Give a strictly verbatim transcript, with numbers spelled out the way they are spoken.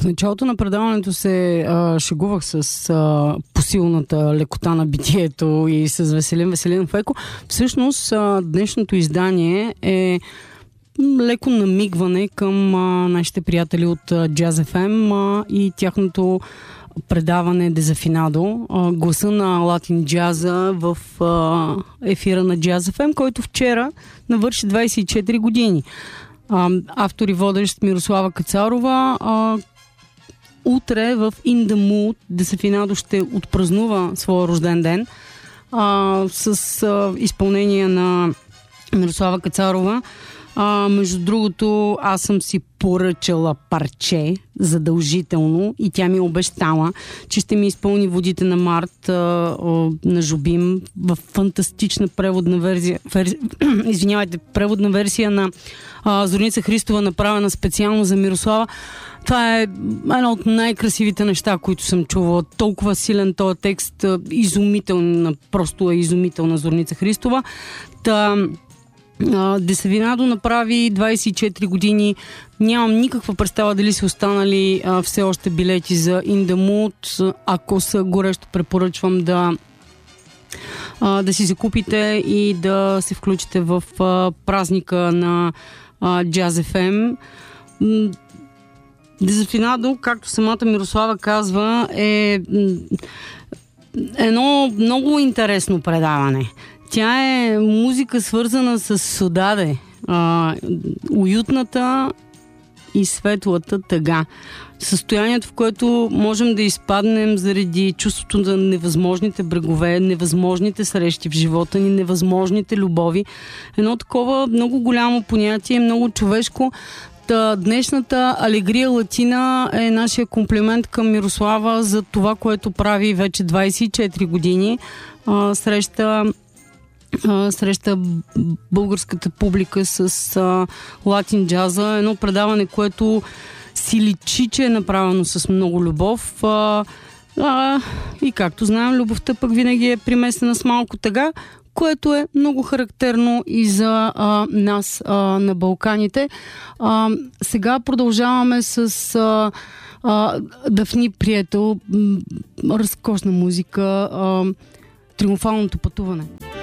началото на предаването се а, шегувах с а, посилната лекота на битието и с Веселин Веселинов еко. Всъщност а, днешното издание е леко намигване към а, нашите приятели от а, Jazz еф ем а, и тяхното предаване Дезафинадо, а, гласа на латин джаза в а, ефира на Jazz еф ем, който вчера навърши двайсет и четири години. А, автор и водещ Мирослава Кацарова. А, утре в In The Mood Дезафинадо ще отпразнува своя рожден ден а, с а, изпълнение на Мирослава Кацарова. А, между другото, аз съм си поръчала парче задължително и тя ми е обещала, че ще ми изпълни Водите на Март а, а, на Жубим в фантастична преводна версия, версия извинявайте, преводна версия на а, Зорница Христова, направена специално за Мирослава. Това е едно от най-красивите неща, които съм чувала. Толкова силен този текст, изумителна, просто е изумителна Зорница Христова. Та Дезафинадо направи двайсет и четири години. Нямам никаква представа дали са останали а, все още билети за In The Mood. Ако са, горещо препоръчвам да а, да си закупите и да се включите в а, празника на а, Jazz еф ем. Дезафинадо, както самата Мирослава казва, е едно много интересно предаване. Тя е музика, свързана с Содаде. А, уютната и светлата тъга. Състоянието, в което можем да изпаднем заради чувството на невъзможните брегове, невъзможните срещи в живота ни, невъзможните любови. Едно такова много голямо понятие, много човешко. Та, днешната Алегрия Латина е нашия комплимент към Мирослава за това, което прави вече двайсет и четири години. А, среща среща българската публика с а, латин джаза. Едно предаване, което си личи, че е направено с много любов. А, а, и както знаем, любовта пък винаги е примесена с малко тъга, което е много характерно и за а, нас а, на Балканите. А, сега продължаваме с а, а, Дафни Прието, разкошна музика, а, Триумфалното пътуване.